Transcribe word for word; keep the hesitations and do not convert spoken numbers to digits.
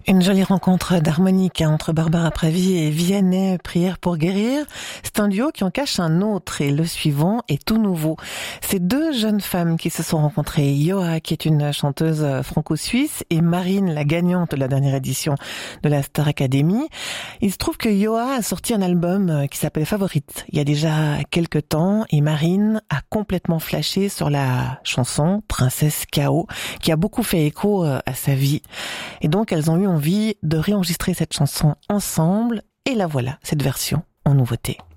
Une jolie rencontre d'harmonique entre Barbara Pravi et Vianney, Prière pour guérir. C'est un duo qui en cache un autre et le suivant est tout nouveau. C'est deux jeunes femmes qui se sont rencontrées. Yoa, qui est une chanteuse franco-suisse, et Marine, la gagnante de la dernière édition de la Star Academy. Il se trouve que Yoa a sorti un album qui s'appelle Favorite il y a déjà quelques temps et Marine a complètement flashé sur la chanson Princesse K O qui a beaucoup fait écho à sa vie. Et donc elles ont eu envie de réenregistrer cette chanson ensemble et la voilà, cette version en nouveauté.